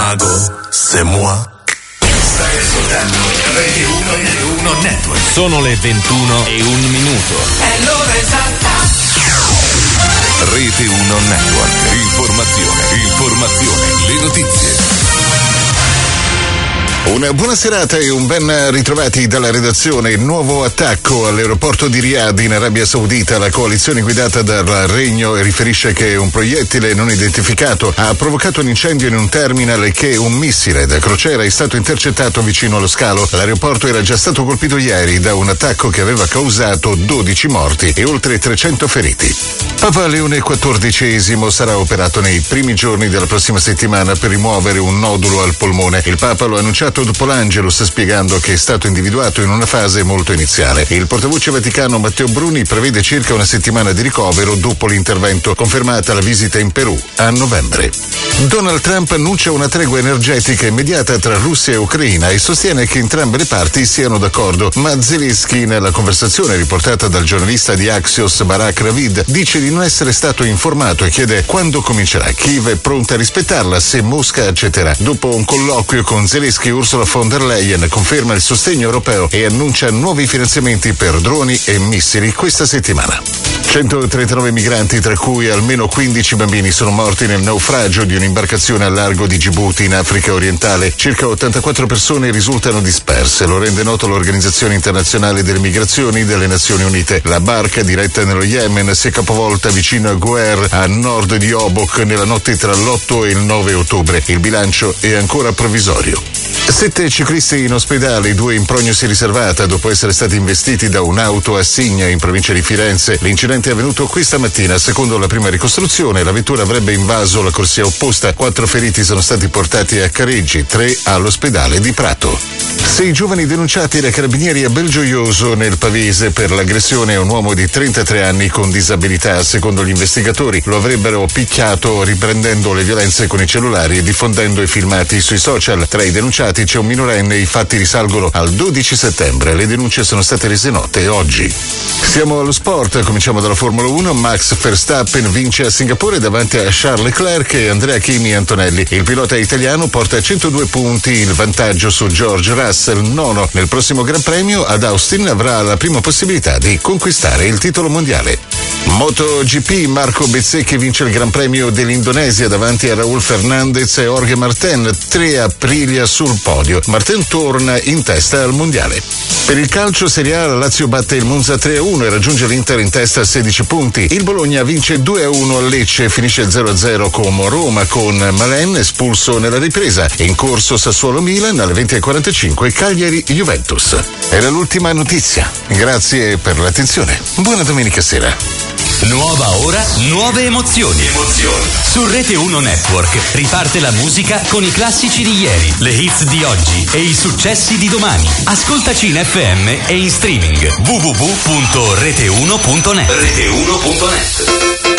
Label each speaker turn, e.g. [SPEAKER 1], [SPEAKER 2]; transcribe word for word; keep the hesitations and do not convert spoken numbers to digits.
[SPEAKER 1] Mago, c'est moi. Stai ascoltando Rete uno Network.
[SPEAKER 2] Sono le ventuno e un minuto.
[SPEAKER 3] È l'ora esatta.
[SPEAKER 1] Rete uno Network. Informazione, informazione, le notizie.
[SPEAKER 4] Una buona serata e un ben ritrovati dalla redazione. Nuovo attacco all'aeroporto di Riyadh in Arabia Saudita. La coalizione guidata dal Regno riferisce che un proiettile non identificato ha provocato un incendio in un terminal e che un missile da crociera è stato intercettato vicino allo scalo. L'aeroporto era già stato colpito ieri da un attacco che aveva causato dodici morti e oltre trecento feriti. Papa Leone quattordicesimo sarà operato nei primi giorni della prossima settimana per rimuovere un nodulo al polmone. Il Papa lo ha annunciato dopo l'Angelus, spiegando che è stato individuato in una fase molto iniziale. Il portavoce vaticano Matteo Bruni prevede circa una settimana di ricovero dopo l'intervento, confermata la visita in Perù a novembre. Donald Trump annuncia una tregua energetica immediata tra Russia e Ucraina e sostiene che entrambe le parti siano d'accordo, ma Zelensky, nella conversazione riportata dal giornalista di Axios Barak Ravid, dice di non essere stato informato e chiede quando comincerà. Kiev è pronta a rispettarla se Mosca accetterà. Dopo un colloquio con Zelensky, Ursula von der Leyen conferma il sostegno europeo e annuncia nuovi finanziamenti per droni e missili questa settimana. centotrentanove migranti, tra cui almeno quindici bambini, sono morti nel naufragio di un'imbarcazione al largo di Djibouti in Africa orientale. Circa ottantaquattro persone risultano disperse, lo rende noto l'Organizzazione Internazionale delle Migrazioni delle Nazioni Unite. La barca, diretta nello Yemen, si è capovolta vicino a Guer, a nord di Obok, nella notte tra l'otto e il nove ottobre. Il bilancio è ancora provvisorio. Sette ciclisti in ospedale, due in prognosi riservata dopo essere stati investiti da un'auto a Signa in provincia di Firenze. L'incidente è avvenuto questa mattina. Secondo la prima ricostruzione, la vettura avrebbe invaso la corsia opposta. Quattro feriti sono stati portati a Careggi, tre all'ospedale di Prato. Sei giovani denunciati dai carabinieri a Belgioioso nel Pavese per l'aggressione a un uomo di trentatré anni con disabilità. Secondo gli investigatori lo avrebbero picchiato riprendendo le violenze con i cellulari e diffondendo i filmati sui social. Tra i denunciati c'è un minorenne. I fatti risalgono al dodici settembre. Le denunce sono state rese note oggi. Siamo allo sport, cominciamo dalla Formula uno. Max Verstappen vince a Singapore davanti a Charles Leclerc e Andrea Chimi Antonelli. Il pilota italiano porta a centodue punti il vantaggio su George Russell, nono. Nel prossimo Gran Premio ad Austin avrà la prima possibilità di conquistare il titolo mondiale. MotoGP, Marco Bezzecchi vince il Gran Premio dell'Indonesia davanti a Raul Fernandez e Jorge Martin, tre Aprilia sul podio. Martin torna in testa al mondiale. Per il calcio Serie A, la Lazio batte il Monza tre a uno e raggiunge l'Inter in testa a sedici punti. Il Bologna vince due a uno a Lecce e finisce zero a zero con Roma, con Malen espulso nella ripresa. In corso Sassuolo-Milan alle venti e quarantacinque, Cagliari-Juventus. Era l'ultima notizia. Grazie per l'attenzione. Buona domenica sera.
[SPEAKER 2] Nuova ora, nuove emozioni. Emozioni. Su Rete uno Network riparte la musica con i classici di ieri, le hits di oggi e i successi di domani. Ascoltaci in F M e in streaming w w w punto rete uno punto net. rete uno punto net.